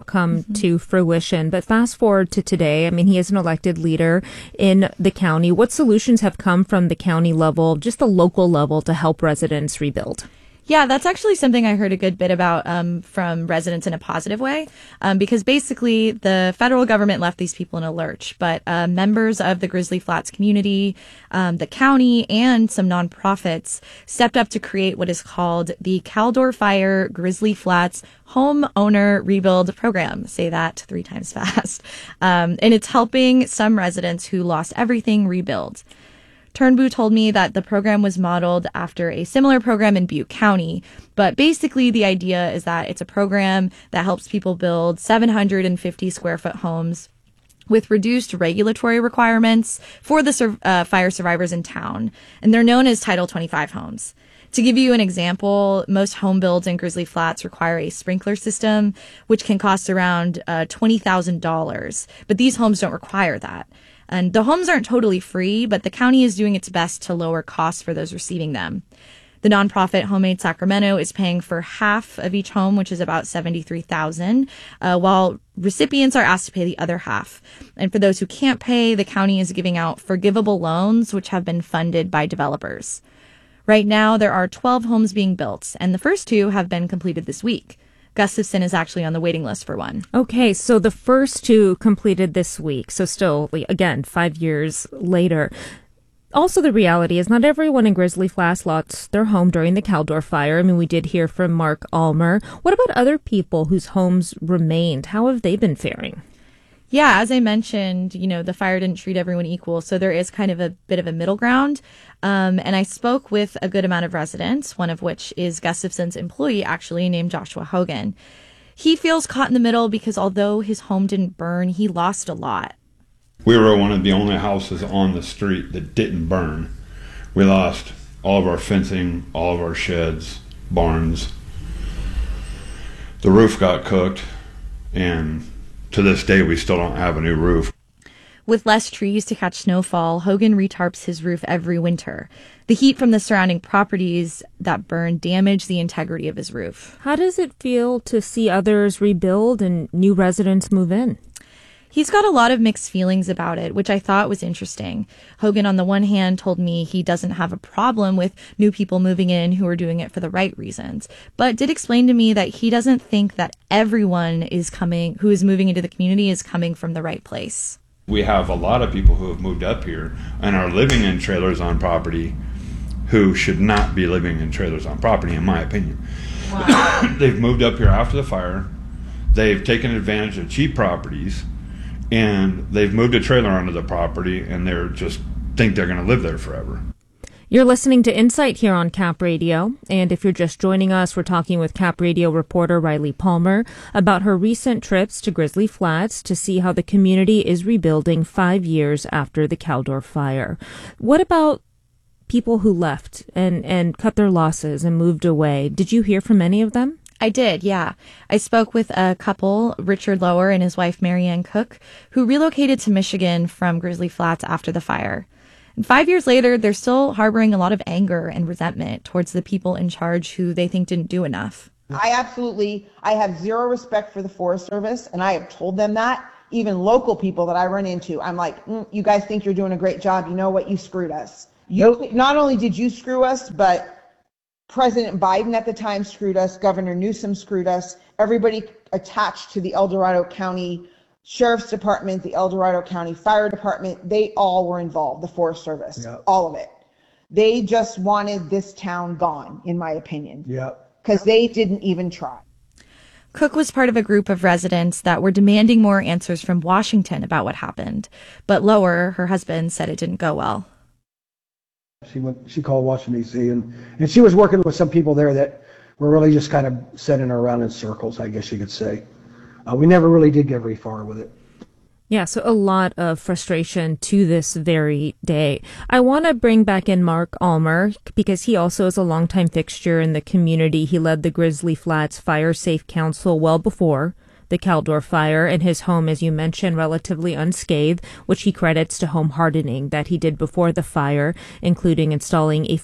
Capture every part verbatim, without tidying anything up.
come Mm-hmm. to fruition. But fast forward to today, I mean, he is an elected leader in the county. What solutions have come from the county level, just the local level, to help residents rebuild? Yeah, that's actually something I heard a good bit about um, from residents in a positive way, um, because basically the federal government left these people in a lurch, but uh, members of the Grizzly Flats community, um, the county, and some nonprofits stepped up to create what is called the Caldor Fire Grizzly Flats Homeowner Rebuild Program. Say that three times fast. Um, and it's helping some residents who lost everything rebuild. Turnbull told me that the program was modeled after a similar program in Butte County, but basically the idea is that it's a program that helps people build seven hundred fifty square foot homes with reduced regulatory requirements for the sur- uh, fire survivors in town, and they're known as Title twenty-five homes. To give you an example, most home builds in Grizzly Flats require a sprinkler system, which can cost around uh, twenty thousand dollars, but these homes don't require that. And the homes aren't totally free, but the county is doing its best to lower costs for those receiving them. The nonprofit Homemade Sacramento is paying for half of each home, which is about seventy-three thousand dollars, uh, while recipients are asked to pay the other half. And for those who can't pay, the county is giving out forgivable loans, which have been funded by developers. Right now, there are twelve homes being built, and the first two have been completed this week. Gustafson is actually on the waiting list for one. Okay, so the first two completed this week. So still, again, five years later. Also, the reality is not everyone in Grizzly Flats lost their home during the Caldor fire. I mean, we did hear from Mark Almer. What about other people whose homes remained? How have they been faring? Yeah, as I mentioned, you know, the fire didn't treat everyone equal, so there is kind of a bit of a middle ground. Um, and I spoke with a good amount of residents, one of which is Gustafson's employee, actually, named Joshua Hogan. He feels caught in the middle because although his home didn't burn, he lost a lot. We were one of the only houses on the street that didn't burn. We lost all of our fencing, all of our sheds, barns. The roof got cooked, and to this day, we still don't have a new roof. With less trees to catch snowfall, Hogan retarps his roof every winter. The heat from the surrounding properties that burn damage the integrity of his roof. How does it feel to see others rebuild and new residents move in? He's got a lot of mixed feelings about it, which I thought was interesting. Hogan, on the one hand, told me he doesn't have a problem with new people moving in who are doing it for the right reasons, but did explain to me that he doesn't think that everyone is coming, who is moving into the community is coming from the right place. We have a lot of people who have moved up here and are living in trailers on property who should not be living in trailers on property, in my opinion. Wow. They've moved up here after the fire. They've taken advantage of cheap properties, and they've moved a trailer onto the property, and they're just think they're going to live there forever. You're listening to Insight here on Cap Radio, and if you're just joining us, we're talking with Cap Radio reporter Riley Palmer about her recent trips to Grizzly Flats to see how the community is rebuilding five years after the Caldor fire. What about people who left and, and cut their losses and moved away? Did you hear from any of them? I did, yeah. I spoke with a couple, Richard Lower and his wife Marianne Cook, who relocated to Michigan from Grizzly Flats after the fire. And five years later, they're still harboring a lot of anger and resentment towards the people in charge who they think didn't do enough. I absolutely, I have zero respect for the Forest Service, and I have told them that. Even local people that I run into, I'm like, mm, you guys think you're doing a great job. You know what? You screwed us. You, not only did you screw us, but President Biden at the time screwed us. Governor Newsom screwed us. Everybody attached to the El Dorado County Sheriff's Department, the El Dorado County Fire Department, they all were involved, the Forest Service, yep. All of it. They just wanted this town gone, in my opinion. Yep. Because they didn't even try. Cook was part of a group of residents that were demanding more answers from Washington about what happened. But Lower, her husband, said it didn't go well. She went. She called Washington, D C, and, and she was working with some people there that were really just kind of sending her around in circles, I guess you could say. Uh, we never really did get very far with it. Yeah, so a lot of frustration to this very day. I want to bring back in Mark Almer because he also is a longtime fixture in the community. He led the Grizzly Flats Fire Safe Council well before the Caldor fire, and his home, as you mentioned, relatively unscathed, which he credits to home hardening that he did before the fire, including installing a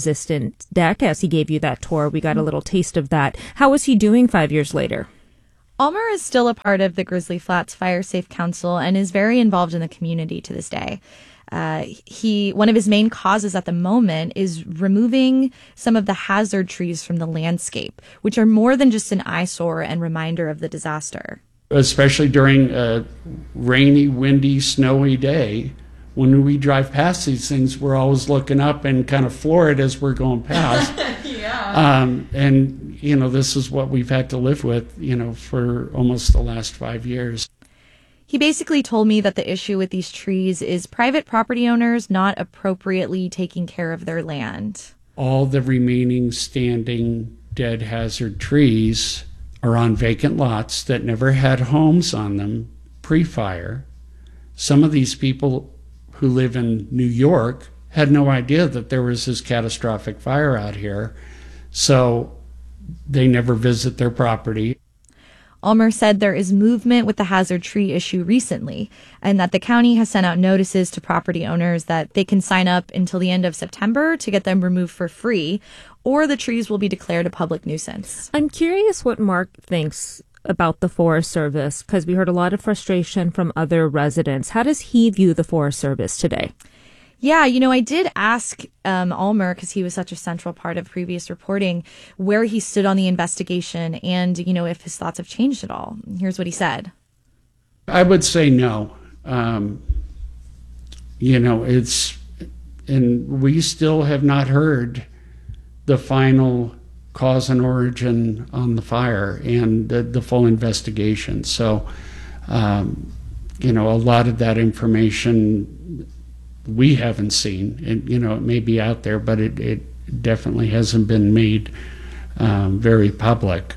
fire-resistant deck. As he gave you that tour, we got a little taste of that. How is he doing five years later? Almer is still a part of the Grizzly Flats Fire Safe Council and is very involved in the community to this day. Uh, he one of his main causes at the moment is removing some of the hazard trees from the landscape, which are more than just an eyesore and reminder of the disaster. Especially during a rainy, windy, snowy day, when we drive past these things, we're always looking up and kind of floor it as we're going past. yeah. Um, and, you know, this is what we've had to live with, you know, for almost the last five years. He basically told me that the issue with these trees is private property owners not appropriately taking care of their land. All the remaining standing dead hazard trees are on vacant lots that never had homes on them pre-fire. Some of these people who live in New York had no idea that there was this catastrophic fire out here, so they never visit their property. Almer said there is movement with the hazard tree issue recently, and that the county has sent out notices to property owners that they can sign up until the end of September to get them removed for free, or the trees will be declared a public nuisance. I'm curious what Mark thinks about the Forest Service, because we heard a lot of frustration from other residents. How does he view the Forest Service today? Yeah, you know, I did ask um, Almer, because he was such a central part of previous reporting, where he stood on the investigation and, you know, if his thoughts have changed at all. Here's what he said. I would say no. Um, you know, it's, and we still have not heard the final cause and origin on the fire and the, the full investigation. So, um, you know, a lot of that information we haven't seen. And, you know, it may be out there, but it, it definitely hasn't been made um, very public.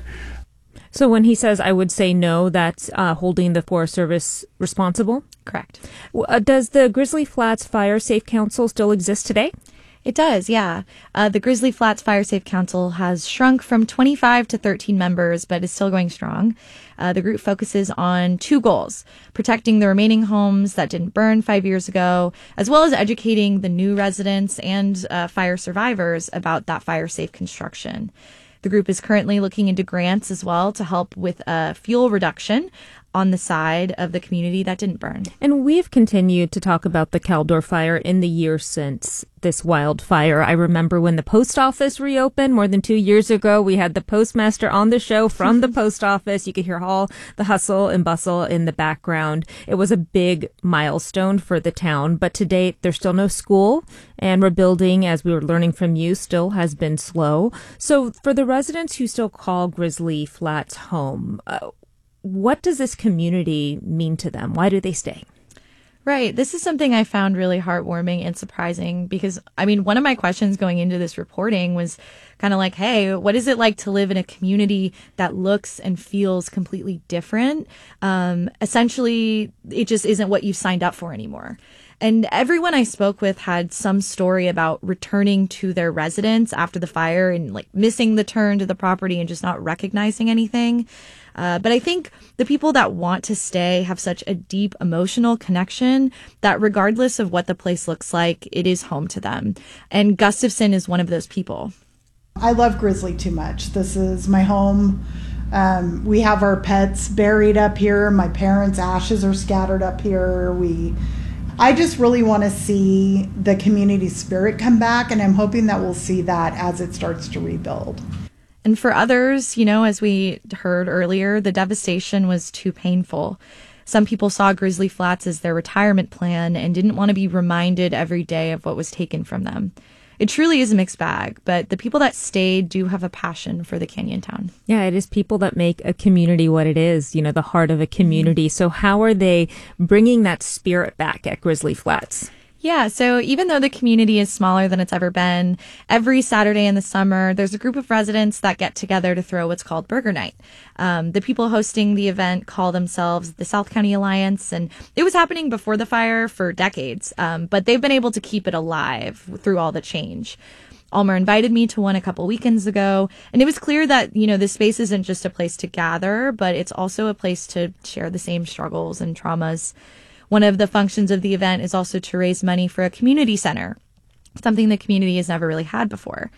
So when he says, I would say no, that's uh, holding the Forest Service responsible? Correct. Uh, does the Grizzly Flats Fire Safe Council still exist today? It does, yeah. Uh, the Grizzly Flats Fire Safe Council has shrunk from twenty-five to thirteen members, but is still going strong. Uh, the group focuses on two goals: protecting the remaining homes that didn't burn five years ago, as well as educating the new residents and uh, fire survivors about that fire safe construction. The group is currently looking into grants as well to help with uh, fuel reduction on the side of the community that didn't burn. And we've continued to talk about the Caldor fire in the years since this wildfire. I remember when the post office reopened more than two years ago, we had the postmaster on the show from the post office. You could hear all the hustle and bustle in the background. It was a big milestone for the town, but to date, there's still no school, and rebuilding, as we were learning from you, still has been slow. So for the residents who still call Grizzly Flats home, uh, what does this community mean to them? Why do they stay? Right. This is something I found really heartwarming and surprising because, I mean, one of my questions going into this reporting was kind of like, hey, what is it like to live in a community that looks and feels completely different? Um, essentially, it just isn't what you've signed up for anymore. And everyone I spoke with had some story about returning to their residence after the fire and like missing the turn to the property and just not recognizing anything. Uh, but I think the people that want to stay have such a deep emotional connection that regardless of what the place looks like, it is home to them. And Gustafson is one of those people. I love Grizzly too much. This is my home. Um, we have our pets buried up here. My parents' ashes are scattered up here. We, I just really want to see the community spirit come back, and I'm hoping that we'll see that as it starts to rebuild. And for others, you know, as we heard earlier, the devastation was too painful. Some people saw Grizzly Flats as their retirement plan and didn't want to be reminded every day of what was taken from them. It truly is a mixed bag, but the people that stayed do have a passion for the canyon town. Yeah, it is people that make a community what it is, you know, the heart of a community. So how are they bringing that spirit back at Grizzly Flats? Yeah, so even though the community is smaller than it's ever been, every Saturday in the summer, there's a group of residents that get together to throw what's called Burger Night. Um, the people hosting the event call themselves the South County Alliance, and it was happening before the fire for decades, um, but they've been able to keep it alive through all the change. Almer invited me to one a couple weekends ago, and it was clear that, you know, this space isn't just a place to gather, but it's also a place to share the same struggles and traumas. One of the functions of the event is also to raise money for a community center, something the community has never really had before.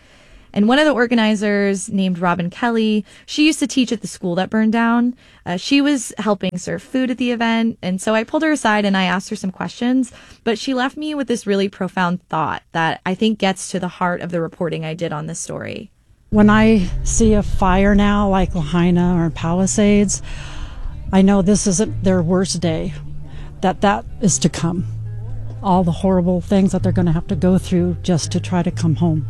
And one of the organizers, named Robin Kelly, she used to teach at the school that burned down. Uh, she was helping serve food at the event. And so I pulled her aside and I asked her some questions. But she left me with this really profound thought that I think gets to the heart of the reporting I did on this story. When I see a fire now, like Lahaina or Palisades, I know this isn't their worst day, that that is to come. All the horrible things that they're going to have to go through just to try to come home.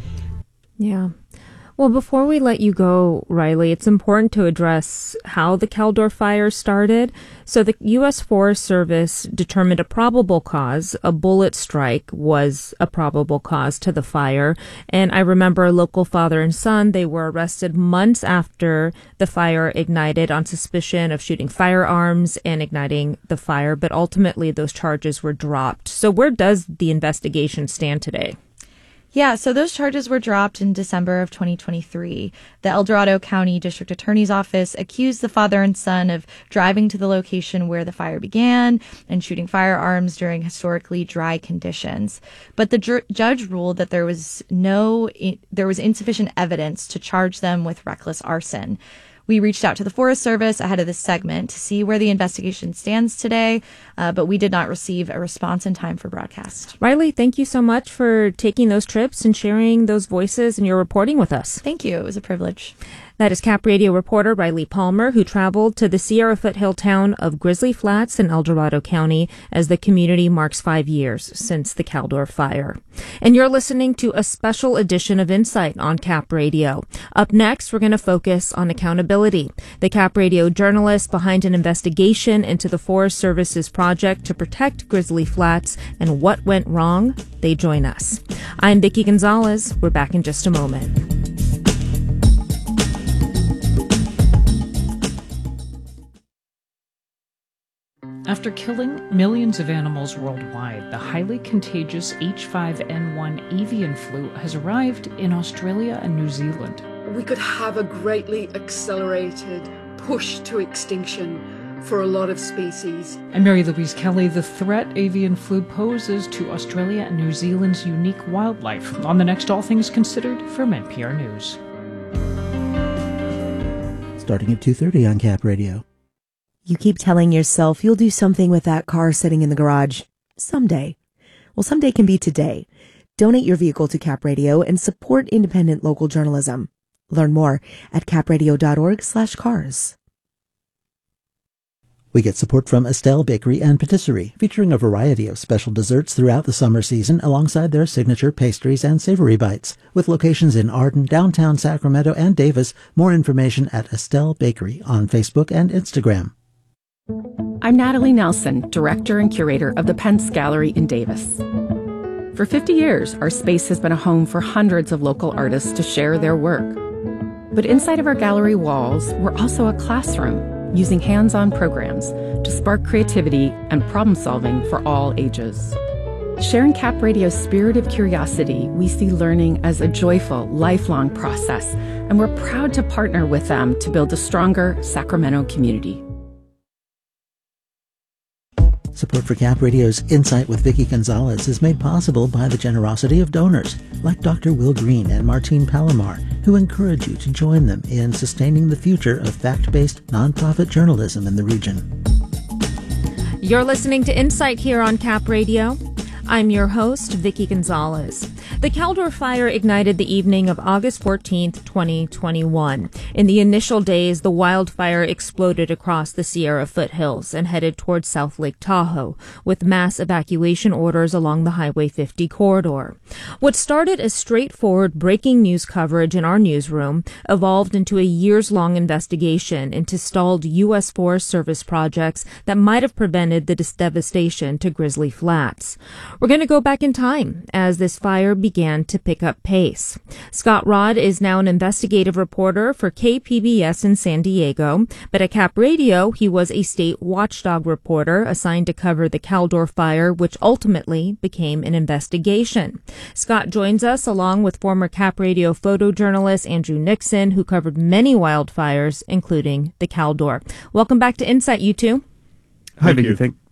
Yeah. Well, before we let you go, Riley, it's important to address how the Caldor fire started. So the U S Forest Service determined a probable cause. A bullet strike was a probable cause to the fire. And I remember a local father and son, they were arrested months after the fire ignited on suspicion of shooting firearms and igniting the fire. But ultimately, those charges were dropped. So where does the investigation stand today? Yeah, so those charges were dropped in December of twenty twenty-three. The El Dorado County District Attorney's Office accused the father and son of driving to the location where the fire began and shooting firearms during historically dry conditions. But the ju- judge ruled that there was no, I- there was insufficient evidence to charge them with reckless arson. We reached out to the Forest Service ahead of this segment to see where the investigation stands today, uh, but we did not receive a response in time for broadcast. Riley, thank you so much for taking those trips and sharing those voices and your reporting with us. Thank you. It was a privilege. That is Cap Radio reporter Riley Palmer, who traveled to the Sierra foothill town of Grizzly Flats in El Dorado County as the community marks five years since the Caldor fire. And you're listening to a special edition of Insight on Cap Radio. Up next, we're going to focus on accountability. The Cap Radio journalists behind an investigation into the Forest Service's project to protect Grizzly Flats and what went wrong, they join us. I'm Vicki Gonzalez. We're back in just a moment. After killing millions of animals worldwide, the highly contagious H five N one avian flu has arrived in Australia and New Zealand. We could have a greatly accelerated push to extinction for a lot of species. I'm Mary Louise Kelly. The threat avian flu poses to Australia and New Zealand's unique wildlife on the next All Things Considered from N P R News. Starting at two thirty on Cap Radio. You keep telling yourself you'll do something with that car sitting in the garage someday. Well, someday can be today. Donate your vehicle to Cap Radio and support independent local journalism. Learn more at capradio.org slash cars. We get support from Estelle Bakery and Patisserie, featuring a variety of special desserts throughout the summer season alongside their signature pastries and savory bites. With locations in Arden, downtown Sacramento, and Davis, more information at Estelle Bakery on Facebook and Instagram. I'm Natalie Nelson, Director and Curator of the Pence Gallery in Davis. For fifty years, our space has been a home for hundreds of local artists to share their work. But inside of our gallery walls, we're also a classroom, using hands-on programs to spark creativity and problem-solving for all ages. Sharing Cap Radio's spirit of curiosity, we see learning as a joyful, lifelong process, and we're proud to partner with them to build a stronger Sacramento community. Support for Cap Radio's Insight with Vicki Gonzalez is made possible by the generosity of donors like Doctor Will Green and Martine Palomar, who encourage you to join them in sustaining the future of fact-based nonprofit journalism in the region. You're listening to Insight here on Cap Radio. I'm your host, Vicki Gonzalez. The Caldor fire ignited the evening of August fourteenth, twenty twenty-one. In the initial days, the wildfire exploded across the Sierra foothills and headed towards South Lake Tahoe, with mass evacuation orders along the Highway fifty corridor. What started as straightforward breaking news coverage in our newsroom evolved into a years-long investigation into stalled U S Forest Service projects that might have prevented the devastation to Grizzly Flats. We're going to go back in time as this fire began to pick up pace. Scott Rodd is now an investigative reporter for K P B S in San Diego, but at Cap Radio, he was a state watchdog reporter assigned to cover the Caldor fire, which ultimately became an investigation. Scott joins us along with former Cap Radio photojournalist Andrew Nixon, who covered many wildfires, including the Caldor. Welcome back to Insight, you two. Hi, Vicki. Thank,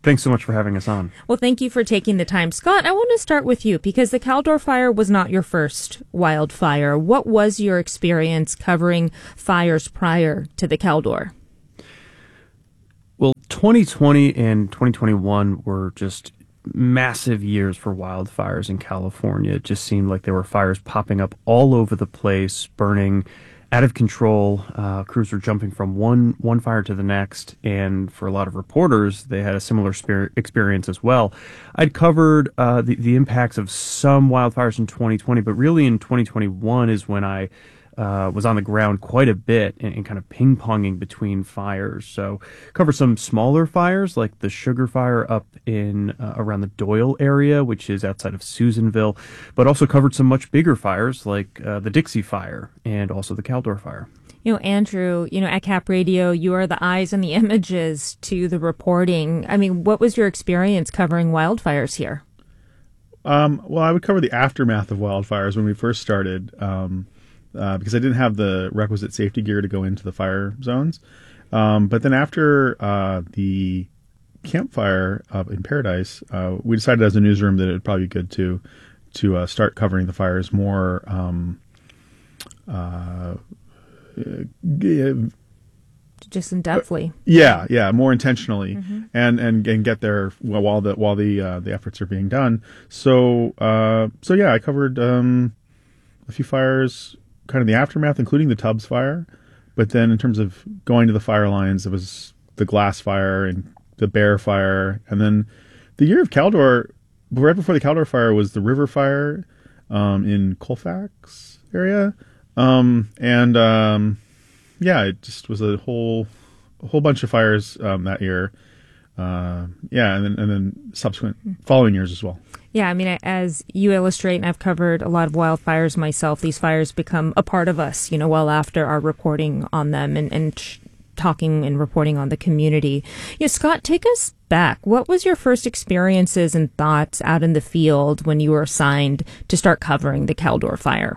Thanks so much for having us on. Well, thank you for taking the time. Scott, I want to start with you because the Caldor fire was not your first wildfire. What was your experience covering fires prior to the Caldor? Well, twenty twenty and twenty twenty-one were just massive years for wildfires in California. It just seemed like there were fires popping up all over the place, burning out of control. Uh, crews were jumping from one one fire to the next, and for a lot of reporters, they had a similar spirit experience as well. I'd covered uh, the, the impacts of some wildfires in twenty twenty, but really in twenty twenty-one is when I uh, was on the ground quite a bit and, and kind of ping-ponging between fires. So covered some smaller fires like the Sugar Fire up in uh, around the Doyle area, which is outside of Susanville, but also covered some much bigger fires like uh, the Dixie Fire and also the Caldor Fire. You know, Andrew, you know, at Cap Radio, you are the eyes and the images to the reporting. I mean, what was your experience covering wildfires here? Um, well, I would cover the aftermath of wildfires when we first started. Um, Uh, because I didn't have the requisite safety gear to go into the fire zones. Um, but then after uh, the campfire up in Paradise, uh, we decided as a newsroom that it would probably be good to to uh, start covering the fires more um, uh, just in depthly. Yeah, yeah, more intentionally, mm-hmm. and, and and get there while the while the uh, the efforts are being done. So uh, so yeah, I covered um, a few fires. Kind of the aftermath, including the Tubbs fire. But then in terms of going to the fire lines, it was the Glass fire and the Bear fire. And then the year of Caldor, right before the Caldor fire was the River fire um, in Colfax area. Um, and um, yeah, it just was a whole a whole bunch of fires um, that year. Uh, yeah, and then, and then subsequent following years as well. Yeah, I mean, as you illustrate, and I've covered a lot of wildfires myself, these fires become a part of us, you know, well after our reporting on them and, and sh- talking and reporting on the community. You know, Scott, take us back. What was your first experiences and thoughts out in the field when you were assigned to start covering the Caldor fire?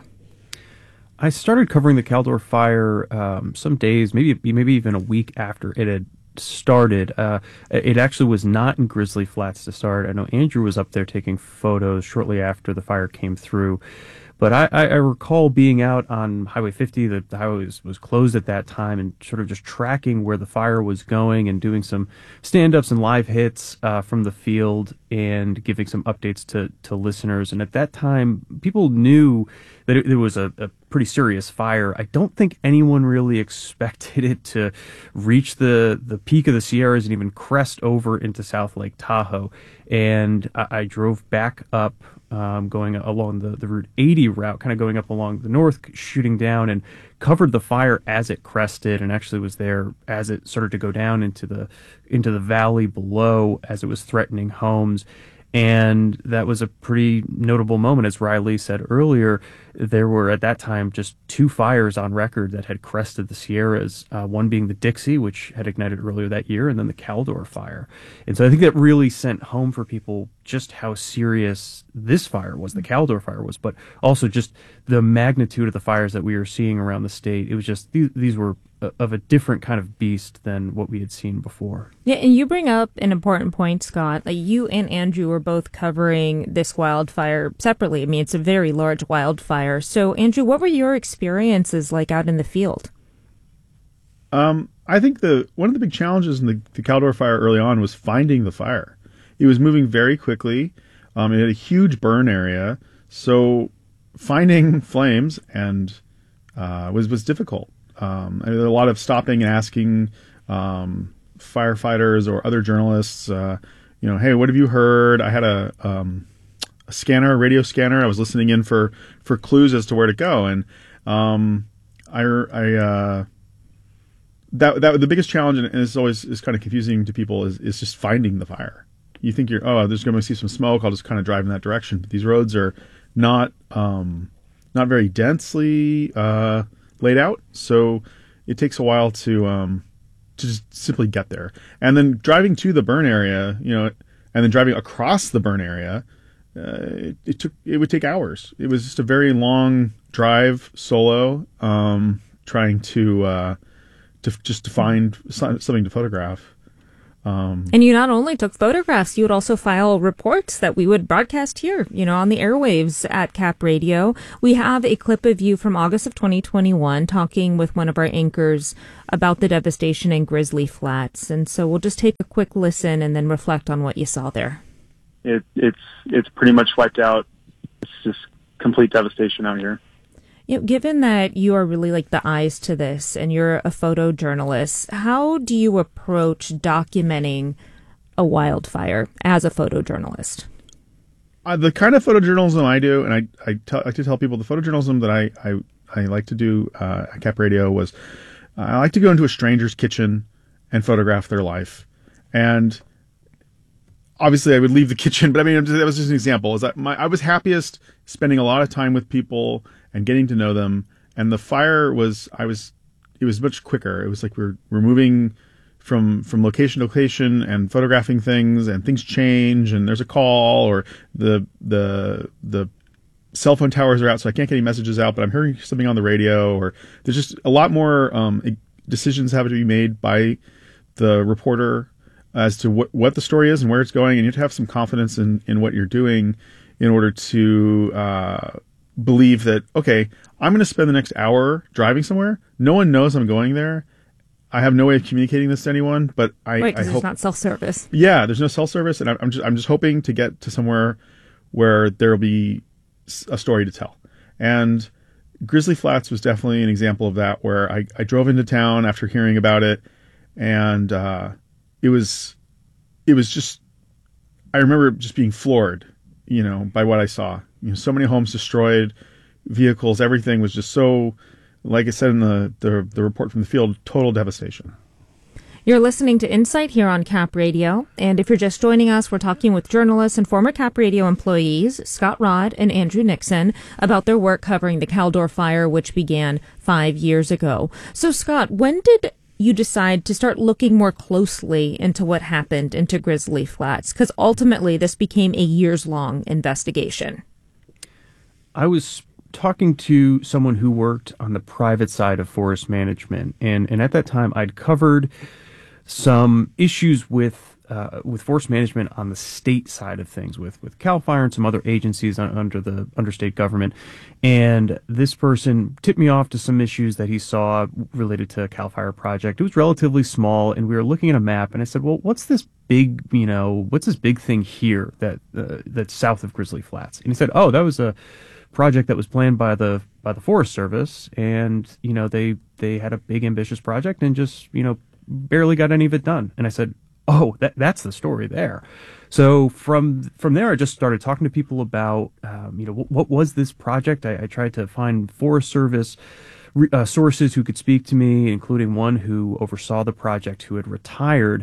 I started covering the Caldor fire um, some days, maybe maybe even a week after it had started. Uh, it actually was not in Grizzly Flats to start. I know Andrew was up there taking photos shortly after the fire came through. But I, I, I recall being out on Highway fifty, the, the highway was, was closed at that time, and sort of just tracking where the fire was going and doing some stand-ups and live hits uh, from the field and giving some updates to, to listeners. And at that time, people knew that it, it was a, a pretty serious fire. I don't think anyone really expected it to reach the, the peak of the Sierras and even crest over into South Lake Tahoe. And I, I drove back up Um, going along the, the Route eighty route, kind of going up along the north, shooting down, and covered the fire as it crested, and actually was there as it started to go down into the into the valley below as it was threatening homes. And that was a pretty notable moment. As Riley said earlier, there were at that time just two fires on record that had crested the Sierras, uh, one being the Dixie, which had ignited earlier that year, and then the Caldor fire. And so I think that really sent home for people just how serious this fire was, the Caldor fire was, but also just the magnitude of the fires that we were seeing around the state. It was just, these, these were of a different kind of beast than what we had seen before. Yeah, and you bring up an important point, Scott. Like, you and Andrew are both covering this wildfire separately. I mean, it's a very large wildfire. So, Andrew, what were your experiences like out in the field? Um, I think the one of the big challenges in the, the Caldor fire early on was finding the fire. It was moving very quickly. Um, it had a huge burn area, so finding flames and uh, was was difficult. Um, I mean, there were a lot of stopping and asking um, firefighters or other journalists, uh, you know, hey, what have you heard? I had a, um, a scanner, a radio scanner. I was listening in for, for clues as to where to go. And um, I, I uh, that that the biggest challenge, and it's always is kind of confusing to people, is is just finding the fire. You think you're, oh, there's going to be some smoke. I'll just kind of drive in that direction. But these roads are not um, not very densely uh, laid out, so it takes a while to um, to just simply get there. And then driving to the burn area, you know, and then driving across the burn area, uh, it, it took it would take hours. It was just a very long drive solo, um, trying to uh, to just to find something to photograph. Um, And you not only took photographs, you would also file reports that we would broadcast here, you know, on the airwaves at Cap Radio. We have a clip of you from August of twenty twenty-one talking with one of our anchors about the devastation in Grizzly Flats. And so we'll just take a quick listen and then reflect on what you saw there. It, it's it's pretty much wiped out. It's just complete devastation out here. You know, given that you are really like the eyes to this and you're a photojournalist, how do you approach documenting a wildfire as a photojournalist? Uh, the kind of photojournalism I do, and I, I, tell, I like to tell people the photojournalism that I, I, I like to do uh, at Cap Radio was uh, I like to go into a stranger's kitchen and photograph their life. And obviously I would leave the kitchen, but I mean, that was just an example. Is that my, I was happiest spending a lot of time with people and getting to know them. And the fire was, I was, it was much quicker. It was like we're, we're moving from, from location to location and photographing things, and things change, and there's a call, or the, the, the cell phone towers are out, so I can't get any messages out, but I'm hearing something on the radio, or there's just a lot more, um, decisions have to be made by the reporter as to what, what the story is and where it's going. And you have to have some confidence in, in what you're doing in order to, uh, believe that, okay, I'm going to spend the next hour driving somewhere. No one knows I'm going there. I have no way of communicating this to anyone, but I, right, I hope it's not self-service. Yeah, there's no self-service, and I'm just I'm just hoping to get to somewhere where there will be a story to tell. And Grizzly Flats was definitely an example of that, where I, I drove into town after hearing about it, and uh, it was it was just I remember just being floored, you know, by what I saw. You know, so many homes destroyed, vehicles, everything was just so, like I said in the, the, the report from the field, total devastation. You're listening to Insight here on Cap Radio. And if you're just joining us, we're talking with journalists and former Cap Radio employees, Scott Rodd and Andrew Nixon, about their work covering the Caldor fire, which began five years ago. So, Scott, when did you decide to start looking more closely into what happened into Grizzly Flats? Because ultimately, this became a years-long investigation. I was talking to someone who worked on the private side of forest management, and, and at that time I'd covered some issues with uh, with forest management on the state side of things, with with CAL FIRE and some other agencies on, under the under state government. And this person tipped me off to some issues that he saw related to CAL FIRE project. It was relatively small, and we were looking at a map, and I said, "Well, what's this big, you know, what's this big thing here that uh, that's south of Grizzly Flats?" And he said, "Oh, that was a project that was planned by the by the Forest Service, and you know they they had a big ambitious project and just you know barely got any of it done." And I said, "Oh, that that's the story there." So from from there, I just started talking to people about um, you know what, what was this project. I, I tried to find Forest Service Uh, sources who could speak to me, including one who oversaw the project who had retired,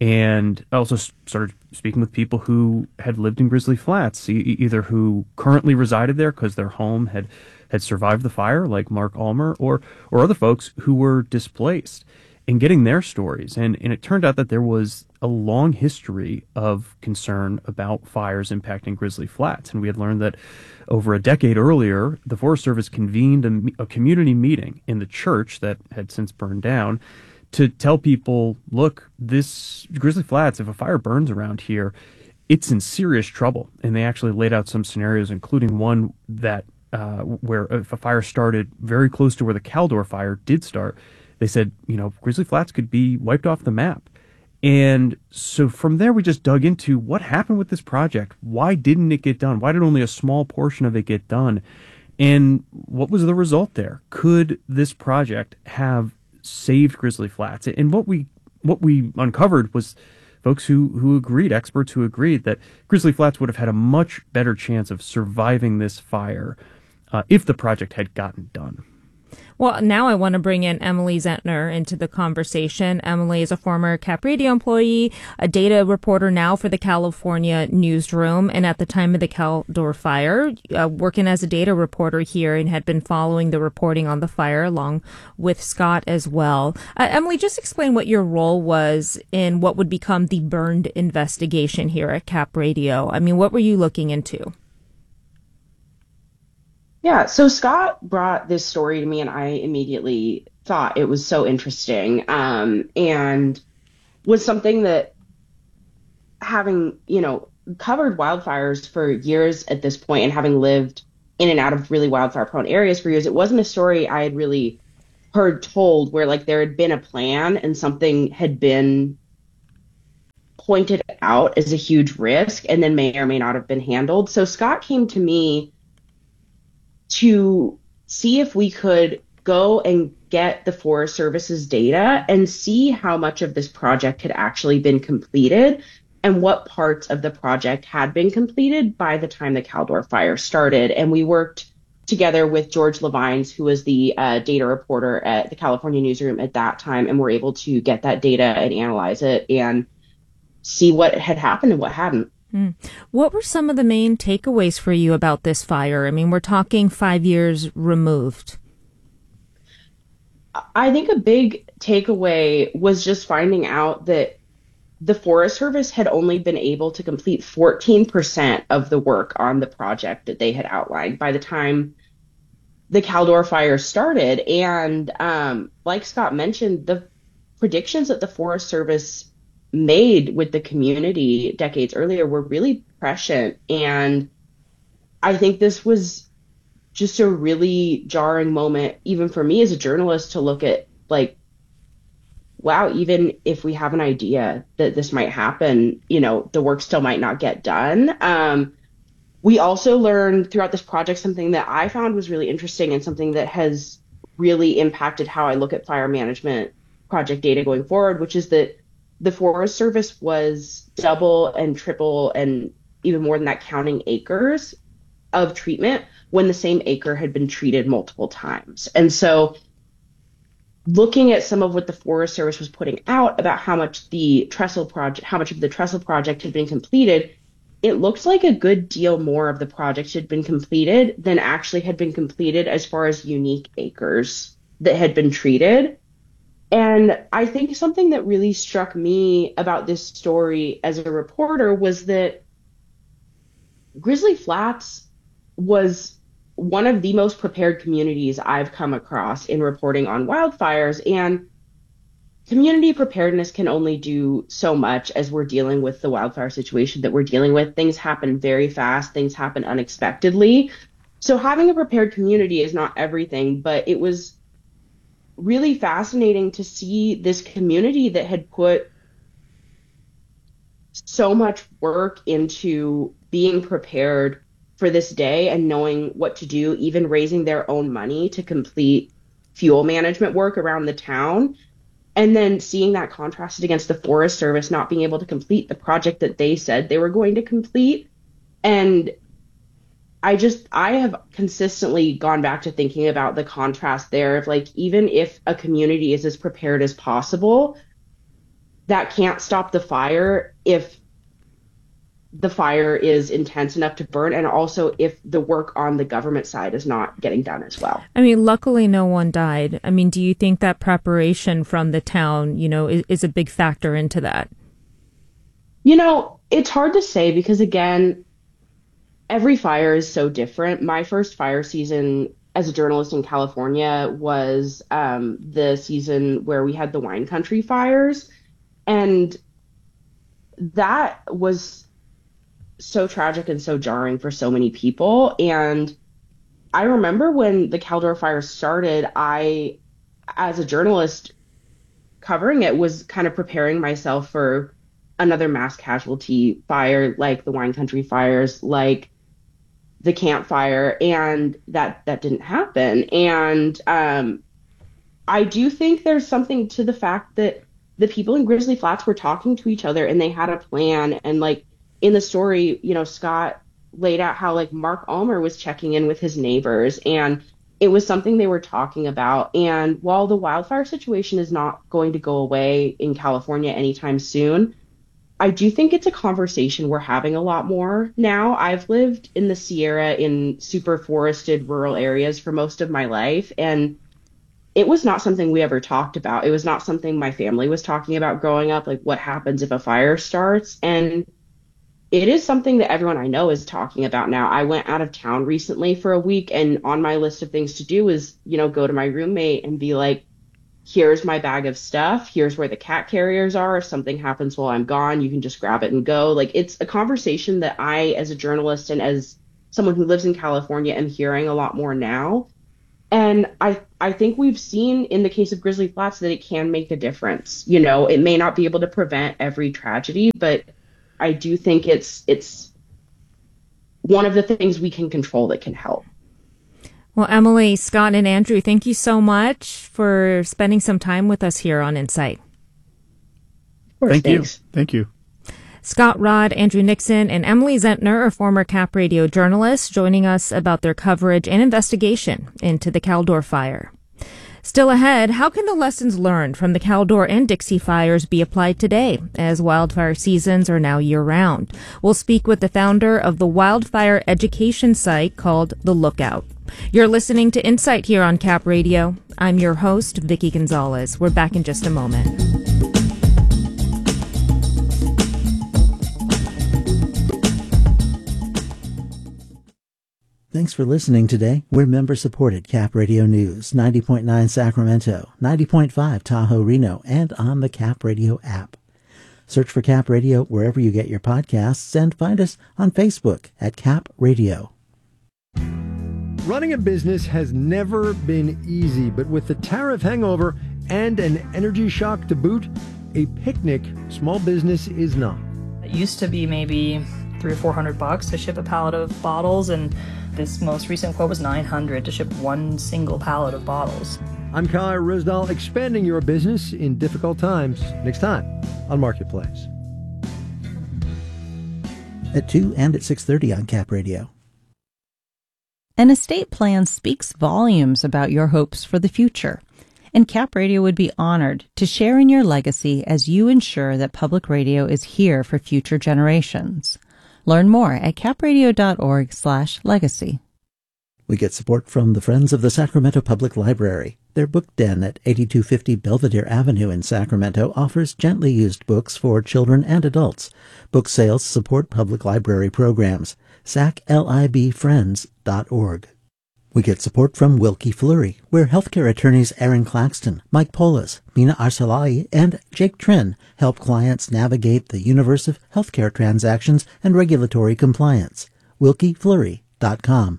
and I also started speaking with people who had lived in Grizzly Flats, e- either who currently resided there because their home had, had survived the fire, like Mark Almer, or or other folks who were displaced, and getting their stories. And, and it turned out that there was a long history of concern about fires impacting Grizzly Flats, and we had learned that over a decade earlier, the Forest Service convened a, a community meeting in the church that had since burned down to tell people, look, this Grizzly Flats, if a fire burns around here, it's in serious trouble. And they actually laid out some scenarios, including one that uh, where if a fire started very close to where the Caldor fire did start, they said, you know, Grizzly Flats could be wiped off the map. And so from there, we just dug into what happened with this project. Why didn't it get done? Why did only a small portion of it get done? And what was the result there? Could this project have saved Grizzly Flats? And what we what we uncovered was folks who, who agreed, experts who agreed that Grizzly Flats would have had a much better chance of surviving this fire uh, if the project had gotten done. Well, now I want to bring in Emily Zentner into the conversation. Emily is a former Cap Radio employee, a data reporter now for the California Newsroom, and at the time of the Caldor fire, uh, working as a data reporter here, and had been following the reporting on the fire along with Scott as well. Uh, Emily, just explain what your role was in what would become the Burned investigation here at Cap Radio. I mean, what were you looking into? Yeah, so Scott brought this story to me, and I immediately thought it was so interesting, um, and was something that having, you know, covered wildfires for years at this point and having lived in and out of really wildfire prone areas for years, it wasn't a story I had really heard told where like there had been a plan and something had been pointed out as a huge risk and then may or may not have been handled. So Scott came to me to see if we could go and get the Forest Service's data and see how much of this project had actually been completed and what parts of the project had been completed by the time the Caldor fire started. And we worked together with George Levines, who was the uh, data reporter at the California Newsroom at that time, and were able to get that data and analyze it and see what had happened and what hadn't. Mm. What were some of the main takeaways for you about this fire? I mean, we're talking five years removed. I think a big takeaway was just finding out that the Forest Service had only been able to complete fourteen percent of the work on the project that they had outlined by the time the Caldor fire started. And um, like Scott mentioned, the predictions that the Forest Service made with the community decades earlier were really prescient. And I think this was just a really jarring moment, even for me as a journalist, to look at like, wow, even if we have an idea that this might happen, you know, the work still might not get done. Um, we also learned throughout this project something that I found was really interesting and something that has really impacted how I look at fire management project data going forward, which is that the Forest Service was double and triple and even more than that counting acres of treatment when the same acre had been treated multiple times. And so looking at some of what the Forest Service was putting out about how much the trestle project, how much of the trestle project had been completed, it looked like a good deal more of the project had been completed than actually had been completed as far as unique acres that had been treated. And I think something that really struck me about this story as a reporter was that Grizzly Flats was one of the most prepared communities I've come across in reporting on wildfires. And community preparedness can only do so much as we're dealing with the wildfire situation that we're dealing with. Things happen very fast. Things happen unexpectedly. So having a prepared community is not everything, but it was really fascinating to see this community that had put so much work into being prepared for this day and knowing what to do, even raising their own money to complete fuel management work around the town. And then seeing that contrasted against the Forest Service not being able to complete the project that they said they were going to complete. And I just, I have consistently gone back to thinking about the contrast there of like, even if a community is as prepared as possible, that can't stop the fire if the fire is intense enough to burn, and also if the work on the government side is not getting done as well. I mean, luckily no one died. I mean, do you think that preparation from the town, you know, is, is a big factor into that? You know, it's hard to say because, again, every fire is so different. My first fire season as a journalist in California was um, the season where we had the wine country fires. And that was so tragic and so jarring for so many people. And I remember when the Caldor fire started, I, as a journalist covering it, was kind of preparing myself for another mass casualty fire like the wine country fires, like the Camp Fire, and that that didn't happen. And um, I do think there's something to the fact that the people in Grizzly Flats were talking to each other and they had a plan. And like in the story, you know, Scott laid out how like Mark Ulmer was checking in with his neighbors, and it was something they were talking about. And while the wildfire situation is not going to go away in California anytime soon, I do think it's a conversation we're having a lot more now. I've lived in the Sierra in super forested rural areas for most of my life, and it was not something we ever talked about. It was not something my family was talking about growing up, like what happens if a fire starts. And it is something that everyone I know is talking about now. I went out of town recently for a week, and on my list of things to do is, you know, go to my roommate and be like, here's my bag of stuff. Here's where the cat carriers are. If something happens while I'm gone, you can just grab it and go. Like, it's a conversation that I, as a journalist and as someone who lives in California, am hearing a lot more now. And I, I think we've seen in the case of Grizzly Flats that it can make a difference. You know, it may not be able to prevent every tragedy, but I do think it's, it's one of the things we can control that can help. Well, Emily, Scott, and Andrew, thank you so much for spending some time with us here on Insight. Thank Thanks. you. Thank you. Scott Rodd, Andrew Nixon, and Emily Zentner are former Cap Radio journalists joining us about their coverage and investigation into the Caldor fire. Still ahead, how can the lessons learned from the Caldor and Dixie fires be applied today, as wildfire seasons are now year-round? We'll speak with the founder of the wildfire education site called The Lookout. You're listening to Insight here on Cap Radio. I'm your host, Vicky Gonzalez. We're back in just a moment. Thanks for listening today. We're member-supported Cap Radio News, ninety point nine Sacramento, ninety point five Tahoe Reno, and on the Cap Radio app. Search for Cap Radio wherever you get your podcasts and find us on Facebook at Cap Radio. Running a business has never been easy, but with the tariff hangover and an energy shock to boot, a picnic small business is not. It used to be maybe three or four hundred bucks to ship a pallet of bottles, and this most recent quote was nine hundred to ship one single pallet of bottles. I'm Kyle Risdall, expanding your business in difficult times. Next time on Marketplace. At two and at six thirty on Cap Radio. An estate plan speaks volumes about your hopes for the future, and Cap Radio would be honored to share in your legacy as you ensure that public radio is here for future generations. Learn more at capradio.org slash legacy. We get support from the Friends of the Sacramento Public Library. Their book den at eighty-two fifty Belvedere Avenue in Sacramento offers gently used books for children and adults. Book sales support public library programs. sac lib friends dot org. We get support from Wilkie Fleury, where healthcare attorneys Aaron Claxton, Mike Polis, Mina Arsalai, and Jake Trin help clients navigate the universe of healthcare transactions and regulatory compliance. wilkie fleury dot com.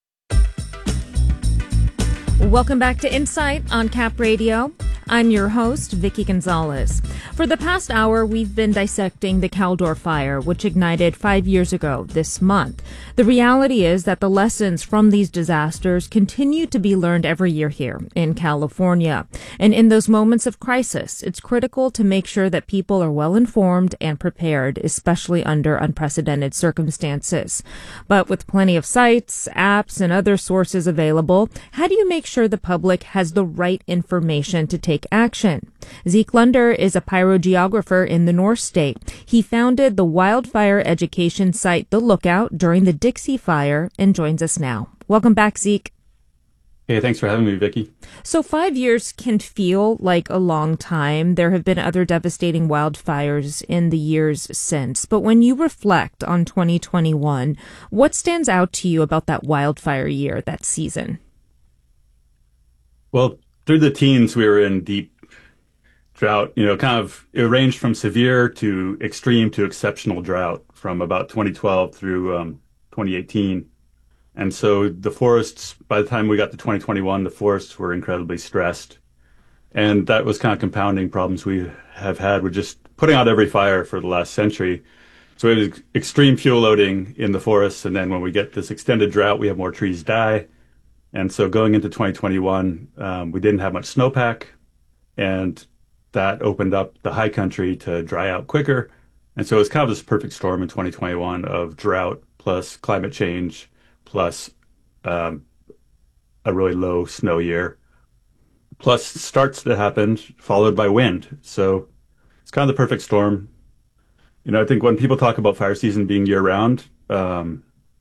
Welcome back to Insight on Cap Radio. I'm your host, Vicky Gonzalez. For the past hour, we've been dissecting the Caldor fire, which ignited five years ago this month. The reality is that the lessons from these disasters continue to be learned every year here in California. And in those moments of crisis, it's critical to make sure that people are well informed and prepared, especially under unprecedented circumstances. But with plenty of sites, apps, and other sources available, how do you make sure the public has the right information to take action? Zeke Lunder is a pyrogeographer in the North State. He founded the wildfire education site The Lookout during the Dixie Fire and joins us now. Welcome back, Zeke. Hey, thanks for having me, Vicky. So five years can feel like a long time. There have been other devastating wildfires in the years since. But when you reflect on twenty twenty-one, what stands out to you about that wildfire year, that season? Well, through the teens, we were in deep drought. You know, kind of, it ranged from severe to extreme to exceptional drought from about twenty twelve through um, twenty eighteen. And so the forests, by the time we got to twenty twenty-one, the forests were incredibly stressed. And that was kind of compounding problems we have had with just putting out every fire for the last century. So it was extreme fuel loading in the forests. And then when we get this extended drought, we have more trees die. And so going into twenty twenty-one, um, we didn't have much snowpack, and that opened up the high country to dry out quicker. And so it was kind of this perfect storm in twenty twenty-one of drought plus climate change plus um, a really low snow year, plus starts that happened followed by wind. So it's kind of the perfect storm. You know, I think when people talk about fire season being year round, um,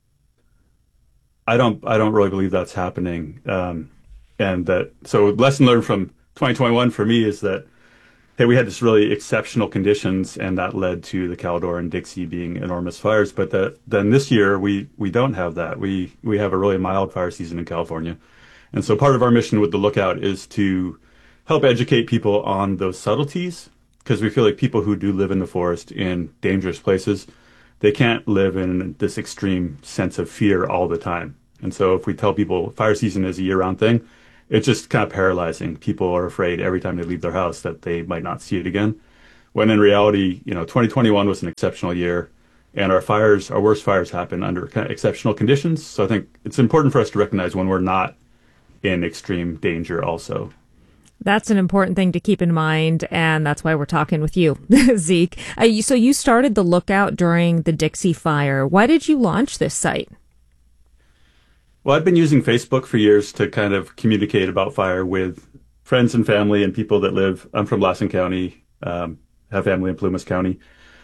I don't, I don't really believe that's happening. Um, and that, so lesson learned from twenty twenty-one for me is that, hey, we had this really exceptional conditions, and that led to the Caldor and Dixie being enormous fires. But that, then this year, we, we don't have that. We, we have a really mild fire season in California. And so part of our mission with the Lookout is to help educate people on those subtleties, because we feel like people who do live in the forest in dangerous places, they can't live in this extreme sense of fear all the time. And so if we tell people fire season is a year-round thing, it's just kind of paralyzing. People are afraid every time they leave their house that they might not see it again. When in reality, you know, twenty twenty-one was an exceptional year, and our fires, our worst fires happen under kind of exceptional conditions. So I think it's important for us to recognize when we're not in extreme danger also. That's an important thing to keep in mind, and that's why we're talking with you, Zeke. Uh, you, so you started the Lookout during the Dixie Fire. Why did you launch this site? Well, I've been using Facebook for years to kind of communicate about fire with friends and family and people that live. I'm from Lassen County, um, have family in Plumas County.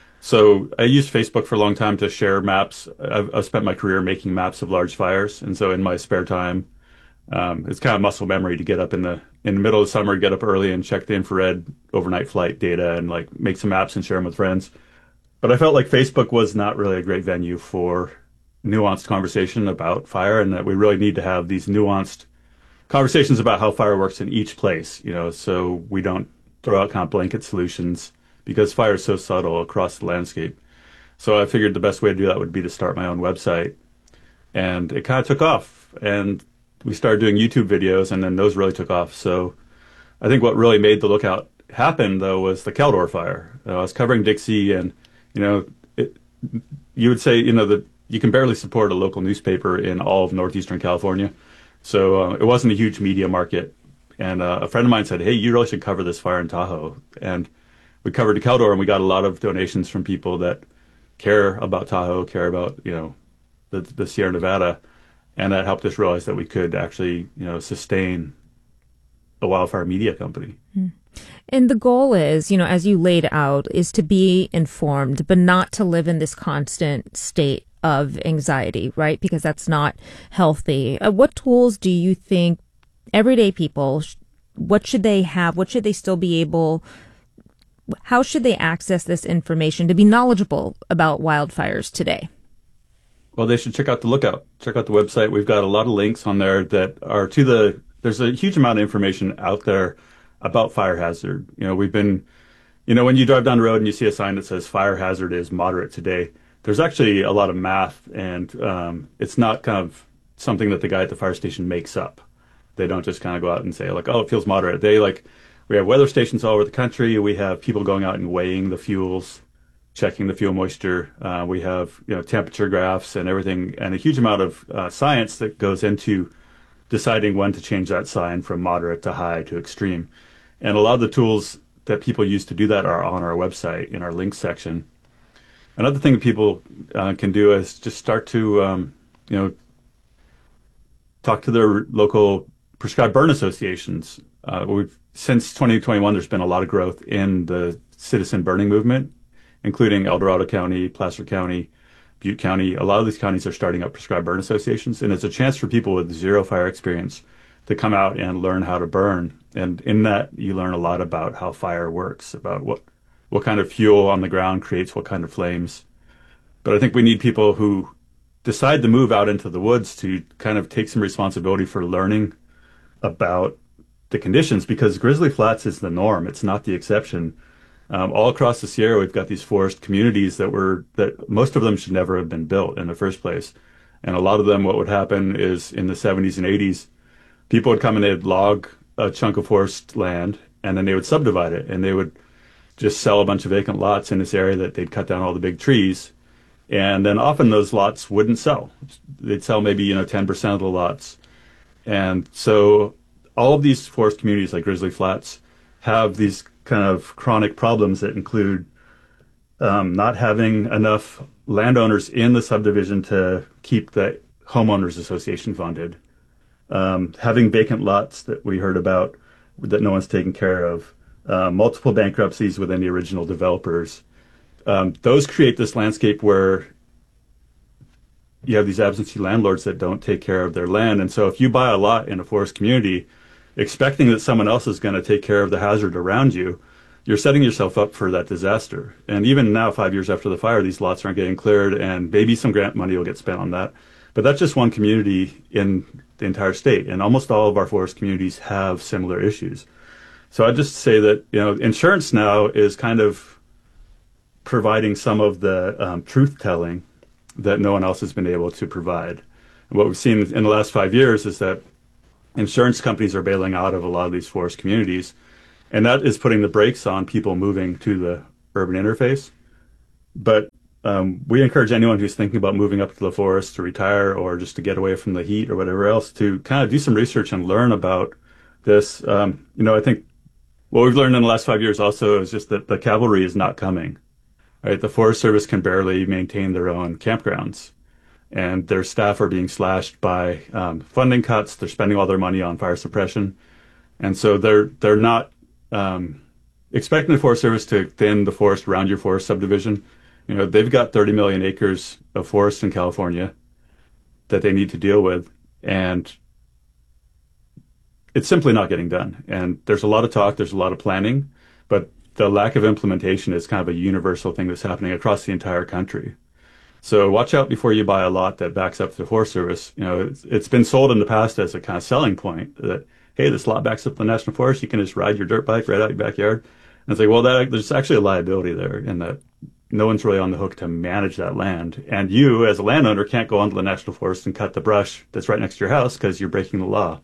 So I used Facebook for a long time to share maps. I've, I've spent my career making maps of large fires, and so in my spare time, um, it's kind of muscle memory to get up in the in the middle of summer, get up early and check the infrared overnight flight data and like make some maps and share them with friends. But I felt like Facebook was not really a great venue for nuanced conversation about fire, and that we really need to have these nuanced conversations about how fire works in each place, you know, so we don't throw out kind of blanket solutions, because fire is so subtle across the landscape. So I figured the best way to do that would be to start my own website. And it kind of took off. And we started doing YouTube videos, and then those really took off. So I think what really made the Lookout happen, though, was the Caldor Fire. Uh, I was covering Dixie, and, you know, it, you would say, you know, that you can barely support a local newspaper in all of northeastern California. So uh, it wasn't a huge media market. And uh, a friend of mine said, hey, you really should cover this fire in Tahoe. And we covered the Caldor, and we got a lot of donations from people that care about Tahoe, care about, you know, the, the Sierra Nevada. And that helped us realize that we could actually, you know, sustain a wildfire media company. Mm. And the goal is, you know, as you laid out, is to be informed, but not to live in this constant state of anxiety, right? Because that's not healthy. Uh, what tools do you think everyday people, what should they have? What should they still be able, how should they access this information to be knowledgeable about wildfires today? Well, they should check out the Lookout. Check out the website. We've got a lot of links on there that are to the, there's a huge amount of information out there about fire hazard. You know, we've been, you know, when you drive down the road and you see a sign that says fire hazard is moderate today, there's actually a lot of math, and um, it's not kind of something that the guy at the fire station makes up. They don't just kind of go out and say like, oh, it feels moderate. They like, we have weather stations all over the country. We have people going out and weighing the fuels, checking the fuel moisture. Uh, we have, you know, temperature graphs and everything, and a huge amount of uh, science that goes into deciding when to change that sign from moderate to high to extreme. And a lot of the tools that people use to do that are on our website in our links section. Another thing that people uh, can do is just start to, um, you know, talk to their local prescribed burn associations. Uh, we've since twenty twenty-one, there's been a lot of growth in the citizen burning movement, including El Dorado County, Placer County, Butte County. A lot of these counties are starting up prescribed burn associations, and it's a chance for people with zero fire experience to come out and learn how to burn. And in that, you learn a lot about how fire works, about what, what kind of fuel on the ground creates what kind of flames. But I think we need people who decide to move out into the woods to kind of take some responsibility for learning about the conditions, because Grizzly Flats is the norm. It's not the exception. Um, all across the Sierra, we've got these forest communities that were, that most of them should never have been built in the first place. And a lot of them, what would happen is in the seventies and eighties, people would come and they'd log a chunk of forest land, and then they would subdivide it, and they would just sell a bunch of vacant lots in this area that they'd cut down all the big trees. And then often those lots wouldn't sell. They'd sell maybe, you know, ten percent of the lots. And so all of these forest communities like Grizzly Flats have these kind of chronic problems that include um, not having enough landowners in the subdivision to keep the homeowners association funded, um, having vacant lots that we heard about that no one's taken care of, uh, multiple bankruptcies within the original developers. Um, those create this landscape where you have these absentee landlords that don't take care of their land. And so if you buy a lot in a forest community, expecting that someone else is going to take care of the hazard around you, you're setting yourself up for that disaster. And even now, five years after the fire, these lots aren't getting cleared, and maybe some grant money will get spent on that. But that's just one community in the entire state, and almost all of our forest communities have similar issues. So I'd just say that, you know, insurance now is kind of providing some of the um, truth-telling that no one else has been able to provide. And what we've seen in the last five years is that insurance companies are bailing out of a lot of these forest communities, and that is putting the brakes on people moving to the urban interface. But um, we encourage anyone who's thinking about moving up to the forest to retire or just to get away from the heat or whatever else to kind of do some research and learn about this. Um, you know, I think what we've learned in the last five years also is just that the cavalry is not coming. Right? The Forest Service can barely maintain their own campgrounds, and their staff are being slashed by um, funding cuts. They're spending all their money on fire suppression, and so they're they're not um, expecting the Forest Service to thin the forest around your forest subdivision. You know, they've got thirty million acres of forest in California that they need to deal with, and it's simply not getting done. And there's a lot of talk, there's a lot of planning, but the lack of implementation is kind of a universal thing that's happening across the entire country. So watch out before you buy a lot that backs up to the Forest Service. You know, it's, it's been sold in the past as a kind of selling point that, hey, this lot backs up the National Forest, you can just ride your dirt bike right out your backyard. And it's like, well, that, there's actually a liability there in that no one's really on the hook to manage that land. And you, as a landowner, can't go onto the National Forest and cut the brush that's right next to your house because you're breaking the law.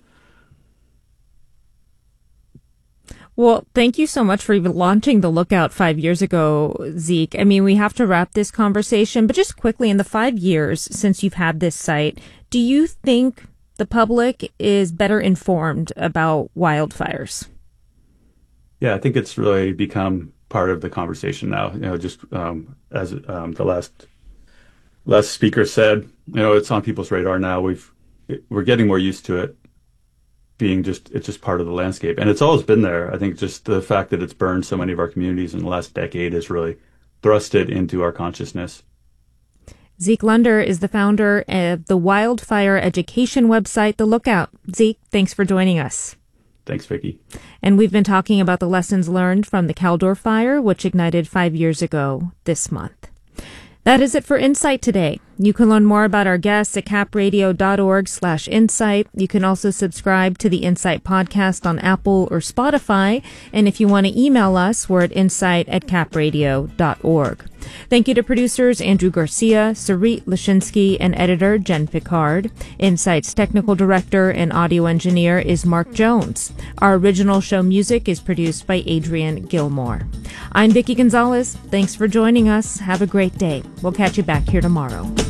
Well, thank you so much for even launching the Lookout five years ago, Zeke. I mean, we have to wrap this conversation, but just quickly, in the five years since you've had this site, do you think the public is better informed about wildfires? Yeah, I think it's really become part of the conversation now. You know, just um, as um, the last last speaker said, you know, it's on people's radar now. We've we're getting more used to it. Being just, it's just part of the landscape. And it's always been there. I think just the fact that it's burned so many of our communities in the last decade has really thrust it into our consciousness. Zeke Lunder is the founder of the wildfire education website, The Lookout. Zeke, thanks for joining us. Thanks, Vicki. And we've been talking about the lessons learned from the Caldor fire, which ignited five years ago this month. That is it for Insight today. You can learn more about our guests at capradio.org slash insight. You can also subscribe to the Insight podcast on Apple or Spotify. And if you want to email us, we're at insight at capradio dot org. Thank you to producers Andrew Garcia, Sarit Lashinsky, and editor Jen Picard. Insight's technical director and audio engineer is Mark Jones. Our original show music is produced by Adrian Gilmore. I'm Vicki Gonzalez. Thanks for joining us. Have a great day. We'll catch you back here tomorrow.